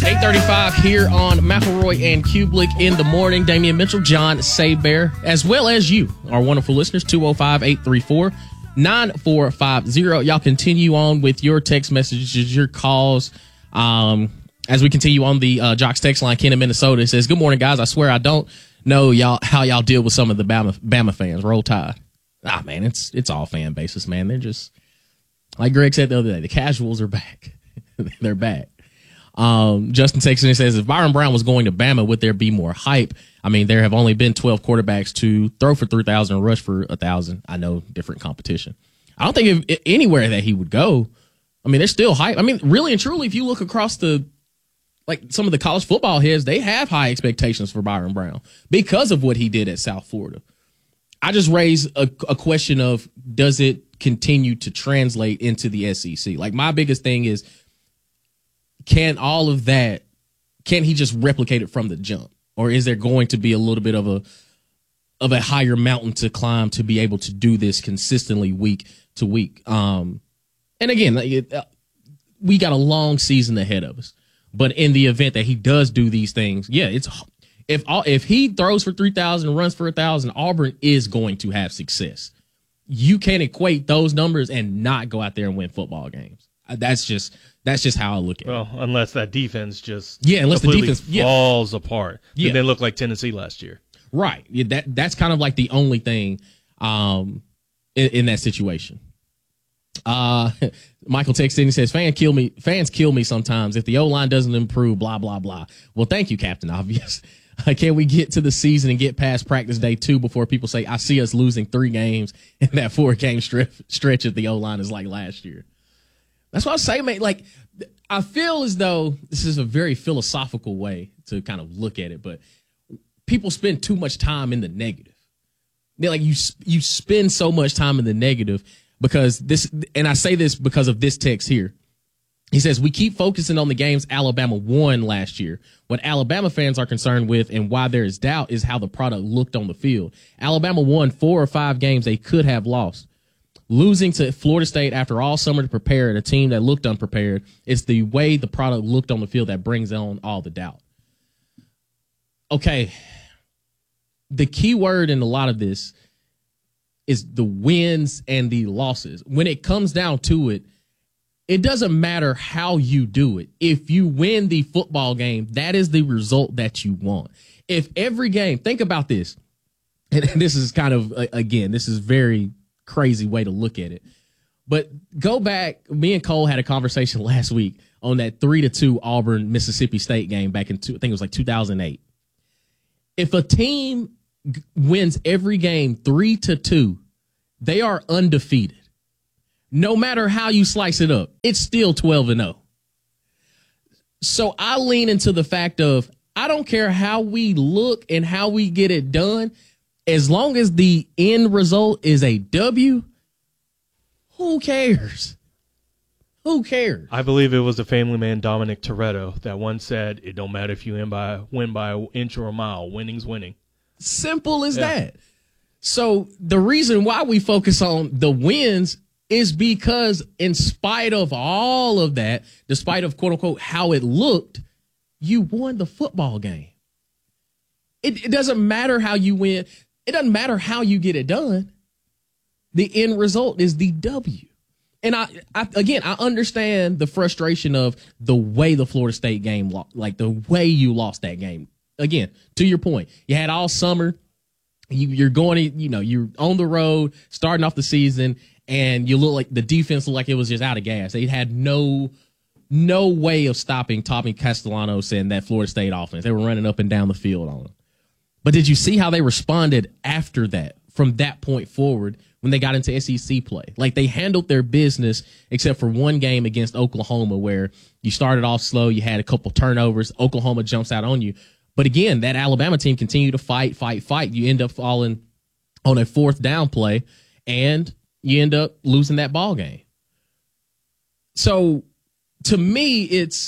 8:35 here on McElroy and Kubelik in the morning. Damian Mitchell, John Saybear, as well as you, our wonderful listeners, 205-834-9450. Y'all continue on with your text messages, your calls. As we continue on the Jocks text line, Ken in Minnesota says, "Good morning, guys. I swear I don't know how y'all deal with some of the Bama fans. Roll Tide." Man, it's all fan bases, man. They're just, like Greg said the other day, the casuals are back. They're back. Justin texts in and says, if Byron Brown was going to Bama, would there be more hype? I mean, there have only been 12 quarterbacks to throw for 3,000 and rush for 1,000. I know, different competition. I don't think anywhere that he would go. I mean, there's still hype. I mean, really and truly, if you look across some of the college football heads, they have high expectations for Byron Brown because of what he did at South Florida. I just raise a question of, does it continue to translate into the SEC? Like, my biggest thing is, can he just replicate it from the jump? Or is there going to be a little bit of a higher mountain to climb to be able to do this consistently week to week? And again, we got a long season ahead of us. But in the event that he does do these things, if he throws for 3,000 and runs for 1,000, Auburn is going to have success. You can't equate those numbers and not go out there and win football games. That's just how I look at it. Well, unless that defense just unless the defense falls apart. Yeah. They look like Tennessee last year. Right. Yeah, that's kind of like the only thing in that situation. Michael texts in and says, fans kill me sometimes. If the O-line doesn't improve, blah, blah, blah. Well, thank you, Captain Obvious. Can we get to the season and get past practice day 2 before people say, I see us losing 3 games in that 4-game stretch if the O-line is like last year? That's what I say, mate. Like, I feel as though this is a very philosophical way to kind of look at it, but people spend too much time in the negative. They're like, you spend so much time in the negative because this, and I say this because of this text here. He says, we keep focusing on the games Alabama won last year. What Alabama fans are concerned with and why there is doubt is how the product looked on the field. Alabama won 4 or 5 games they could have lost. Losing to Florida State after all summer to prepare a team that looked unprepared, it's the way the product looked on the field that brings on all the doubt. Okay, the key word in a lot of this is the wins and the losses. When it comes down to it, it doesn't matter how you do it. If you win the football game, that is the result that you want. If every game, think about this, and this is kind of, again, this is very crazy way to look at it. But go back, me and Cole had a conversation last week on that 3-2 Auburn Mississippi State game back in, I think it was like 2008. If a team wins every game 3-2, they are undefeated. No matter how you slice it up, it's still 12-0. So I lean into the fact of, I don't care how we look and how we get it done. As long as the end result is a W, who cares? Who cares? I believe it was the family man Dominic Toretto that once said, it don't matter if you win by an inch or a mile. Winning's winning. Simple as that. So the reason why we focus on the wins is because in spite of all of that, despite of, quote unquote, how it looked, you won the football game. It doesn't matter how you win. It doesn't matter how you get it done. The end result is the W. And I understand the frustration of the way the Florida State game, like the way you lost that game. Again, to your point, you had all summer. You're going, you're on the road, starting off the season, and you look like the defense looked like it was just out of gas. They had no way of stopping Tommy Castellanos and that Florida State offense. They were running up and down the field on them. But did you see how they responded after that, from that point forward, when they got into SEC play? Like, they handled their business, except for one game against Oklahoma where you started off slow, you had a couple turnovers, Oklahoma jumps out on you. But again, that Alabama team continued to fight. You end up falling on a 4th down play, and you end up losing that ball game. So, to me,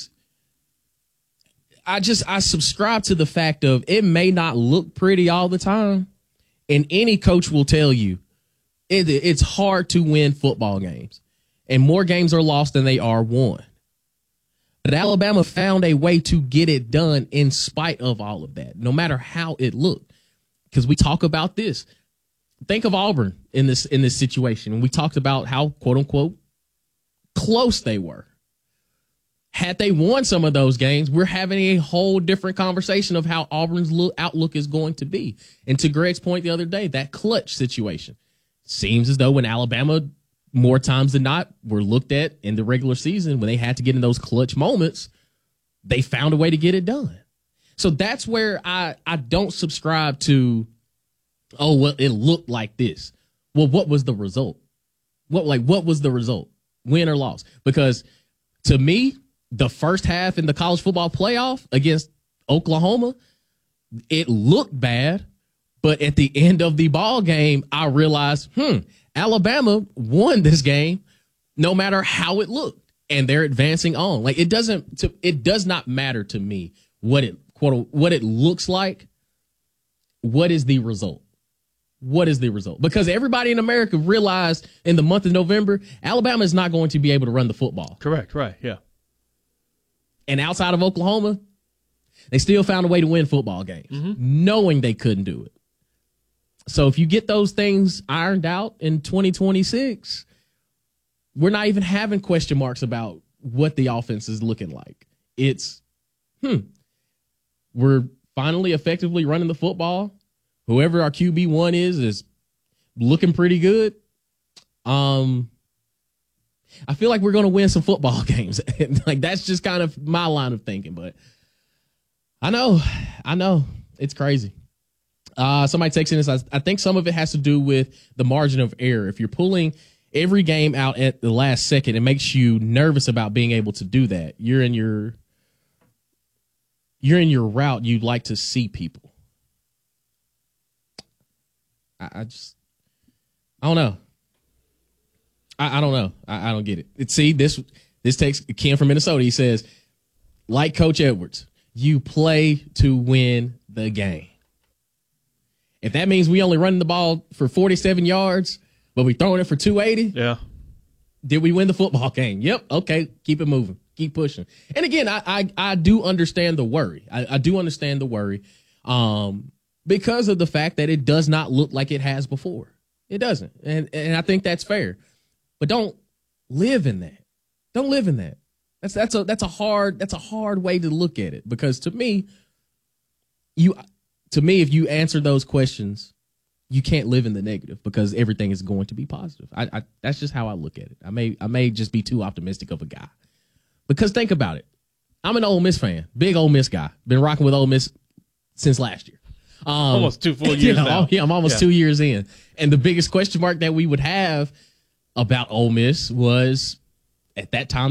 I subscribe to the fact of, it may not look pretty all the time, and any coach will tell you it's hard to win football games, and more games are lost than they are won. But Alabama found a way to get it done in spite of all of that, no matter how it looked. Because we talk about this. Think of Auburn in this situation. And we talked about how, quote unquote, close they were. Had they won some of those games, we're having a whole different conversation of how Auburn's outlook is going to be. And to Greg's point the other day, that clutch situation seems as though when Alabama, more times than not, were looked at in the regular season when they had to get in those clutch moments, they found a way to get it done. So that's where I don't subscribe to, oh, well, it looked like this. Well, what was the result? What was the result? Win or loss? Because to me, the first half in the college football playoff against Oklahoma, it looked bad. But at the end of the ball game, I realized, Alabama won this game no matter how it looked. And they're advancing on. Like it does not matter to me what it looks like. What is the result? What is the result? Because everybody in America realized in the month of November, Alabama is not going to be able to run the football. Correct, right, yeah. And outside of Oklahoma, they still found a way to win football games, knowing they couldn't do it. So if you get those things ironed out in 2026, we're not even having question marks about what the offense is looking like. It's, we're finally effectively running the football. Whoever our QB1 is looking pretty good. I feel like we're going to win some football games. Like that's just kind of my line of thinking, but I know it's crazy. Somebody texts in this. I think some of it has to do with the margin of error. If you're pulling every game out at the last second, it makes you nervous about being able to do that. You're in your route. You'd like to see people. I don't know. I don't know. I don't get it. See, this takes Ken from Minnesota. He says, like Coach Edwards, you play to win the game. If that means we only running the ball for 47 yards, but we throwing it for 280, yeah. Did we win the football game? Yep. Okay. Keep it moving. Keep pushing. And again, I do understand the worry. I do understand the worry because of the fact that it does not look like it has before. It doesn't. And I think that's fair. But don't live in that. Don't live in that. That's a hard way to look at it, because to me, if you answer those questions, you can't live in the negative because everything is going to be positive. That's just how I look at it. I may just be too optimistic of a guy, because think about it. I'm an Ole Miss fan, big Ole Miss guy. Been rocking with Ole Miss since last year. Almost 2 full years now. Yeah, I'm almost 2 years in. And the biggest question mark that we would have about Ole Miss was, at that time,